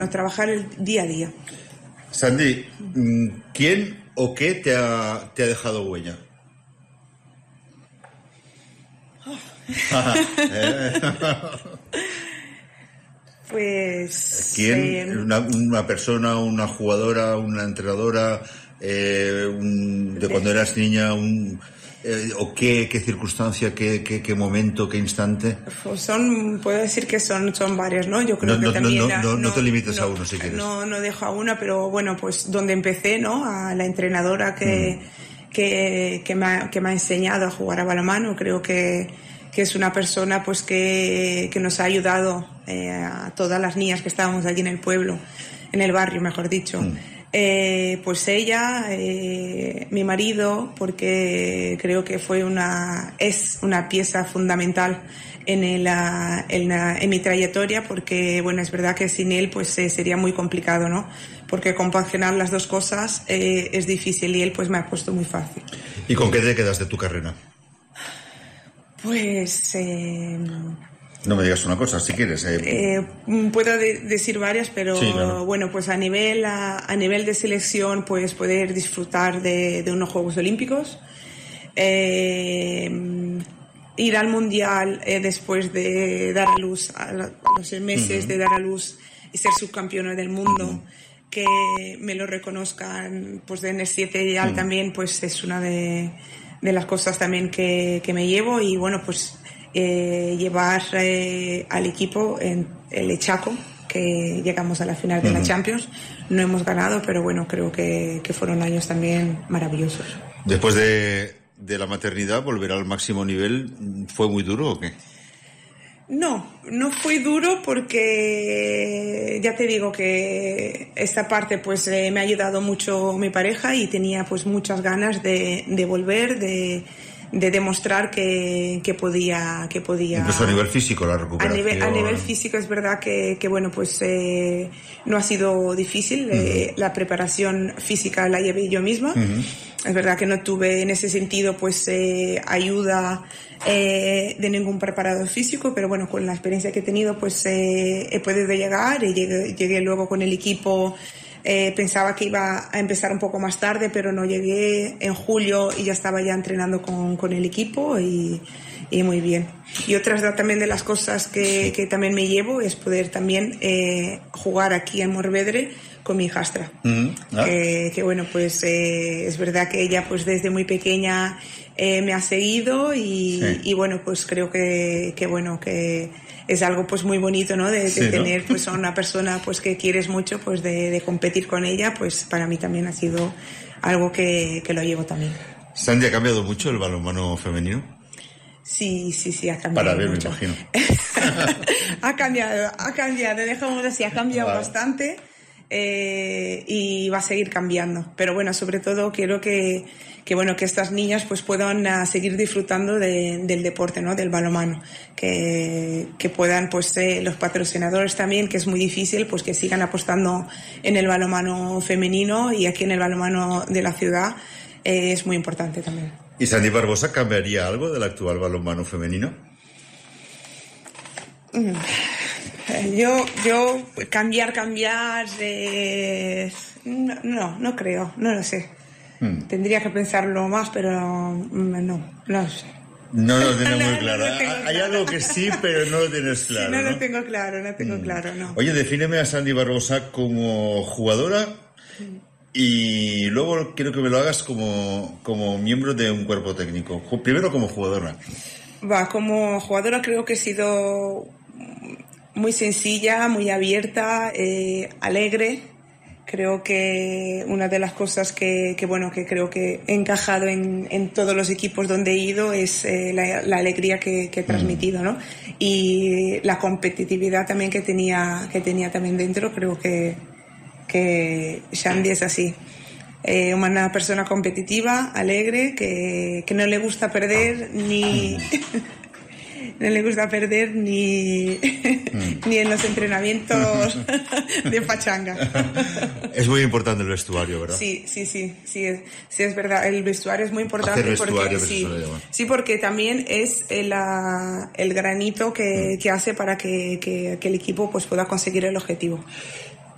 trabajar el día a día. Sandy, ¿quién o qué te ha dejado huella? Pues... ¿Quién? Una persona, una jugadora, una entrenadora, de cuando eras niña, o qué circunstancia, qué momento, qué instante. Pues puedo decir que son varios, ¿no? Yo creo que también... No te limites a uno, si quieres. No dejo a una, pero bueno, pues donde empecé, ¿no? A la entrenadora que me ha enseñado a jugar a balonmano, creo que es una persona pues que nos ha ayudado a todas las niñas que estábamos allí en el pueblo, en el barrio, mejor dicho. Pues ella, mi marido, porque creo que es una pieza fundamental en mi trayectoria, porque bueno, es verdad que sin él pues sería muy complicado, ¿no? Porque compaginar las dos cosas es difícil, y él pues me ha puesto muy fácil. ¿Y con qué te quedas de tu carrera? Pues... no me digas una cosa, si quieres. Puedo decir varias, pero sí, claro. Bueno, pues a nivel de selección, pues poder disfrutar de unos Juegos Olímpicos, ir al Mundial después de dar a luz, a los meses de dar a luz y ser subcampeona del mundo, que me lo reconozcan pues en el 7 ideal también, pues es una de las cosas también que me llevo. Y bueno, pues llevar al equipo en el Echaco, que llegamos a la final de la Champions. No hemos ganado, pero bueno, creo que fueron años también maravillosos. Después de la maternidad, volver al máximo nivel, ¿fue muy duro o qué? No fue duro, porque ya te digo que esta parte pues me ha ayudado mucho mi pareja, y tenía pues muchas ganas de volver, de demostrar que podía. Incluso a nivel físico la recuperación. A nivel físico es verdad que bueno, pues no ha sido difícil. La preparación física la llevé yo misma. Es verdad que no tuve en ese sentido pues ayuda de ningún preparador físico, pero bueno, con la experiencia que he tenido pues he podido llegar, y llegué luego con el equipo. Pensaba que iba a empezar un poco más tarde, pero no, llegué en julio y ya estaba entrenando con el equipo, y muy bien. Y otras también de las cosas que también me llevo es poder también jugar aquí en Morvedre con mi hijastra. Que bueno, pues es verdad que ella pues desde muy pequeña me ha seguido, y bueno, pues creo que bueno, que es algo pues muy bonito, ¿no? De tener pues a una persona pues que quieres mucho, pues de competir con ella, pues para mí también ha sido algo que lo llevo también. ¿Sandy, ha cambiado mucho el balonmano femenino? Sí, ha cambiado. Para ver, mucho. me imagino. ha cambiado, dejamos así, ha cambiado bastante, y va a seguir cambiando. Pero bueno, sobre todo quiero que bueno, que estas niñas pues puedan seguir disfrutando del deporte, ¿no? Del balonmano, que puedan pues los patrocinadores también, que es muy difícil, pues que sigan apostando en el balonmano femenino, y aquí en el balonmano de la ciudad es muy importante también. ¿Y Sandy Barbosa cambiaría algo del actual balonmano femenino? Yo cambiar no creo, no lo sé. Tendría que pensarlo más, pero no lo sé. No lo tienes muy claro. Hay algo que sí, pero no lo tienes claro. Sí, no lo tengo claro, no. Oye, defíneme a Sandy Barbosa como jugadora, y luego quiero que me lo hagas como miembro de un cuerpo técnico. Primero como jugadora. Como jugadora creo que he sido muy sencilla, muy abierta, alegre. Creo que una de las cosas que creo que he encajado en todos los equipos donde he ido es la alegría que he transmitido, ¿no? Y la competitividad también que tenía también dentro. Creo que Sandy es así. Una persona competitiva, alegre, que no le gusta perder ni... No le gusta perder ni en los entrenamientos de pachanga. Es muy importante el vestuario, ¿verdad? Sí, es verdad. El vestuario es muy importante. Hacer vestuario, sí, porque también es el granito que hace para que el equipo pues pueda conseguir el objetivo.